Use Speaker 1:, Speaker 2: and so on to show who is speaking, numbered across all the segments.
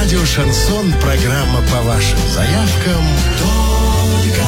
Speaker 1: Радио «Шансон», программа по вашим заявкам. Только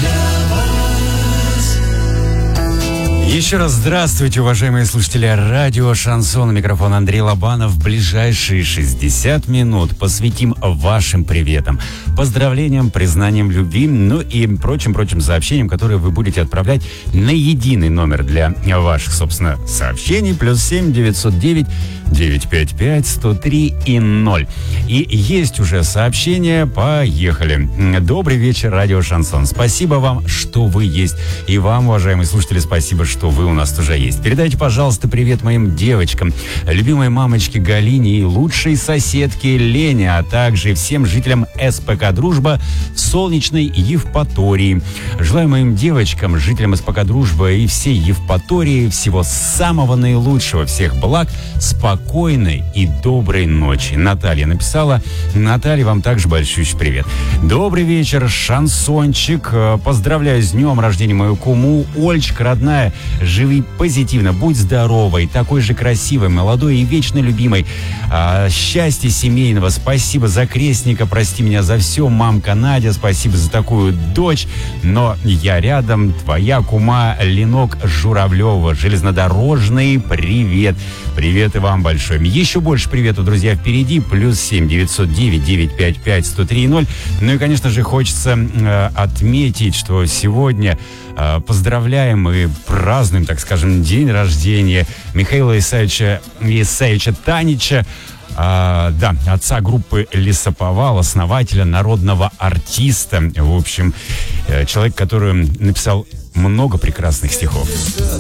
Speaker 1: для вас.
Speaker 2: Еще раз здравствуйте, уважаемые слушатели радио «Шансон». Микрофон Андрей Лобанов. В ближайшие 60 минут посвятим вашим приветам, поздравлениям, признаниям любви, ну и прочим сообщениям, которые вы будете отправлять на единый номер для ваших, собственно, сообщений. +7 909 955 103 и 0. И есть уже сообщение. Поехали. Добрый вечер, радио «Шансон». Спасибо вам, что вы есть. И вам, уважаемые слушатели, спасибо, что вы у нас тоже есть. Передайте, пожалуйста, привет моим девочкам, любимой мамочке Галине и лучшей соседке Лене, а также всем жителям СПК «Дружба» в солнечной Евпатории. Желаю моим девочкам, жителям СПК «Дружба» и всей Евпатории всего самого наилучшего, всех благ, спокойной и доброй ночи. Наталья написала. Наталья, вам также большущий привет. Добрый вечер, шансончик. Поздравляю с днем рождения мою куму. Ольчка, родная, живи позитивно, будь здоровой, такой же красивой, молодой и вечно любимой. Счастья семейного. Спасибо за крестника, прости меня за все. Мамка Надя, спасибо за такую дочь. Но я рядом, твоя кума Ленок Журавлева. Железнодорожный привет. Привет и вам большой. Еще больше приветов, друзья, впереди. +7 909 955 103 0. Ну и, конечно же, хочется отметить, что сегодня поздравляем и празднуем, так скажем, день рождения Михаила Исаевича Танича, отца группы «Лесоповал», основателя, народного артиста. В общем, человек, который написал много прекрасных стихов.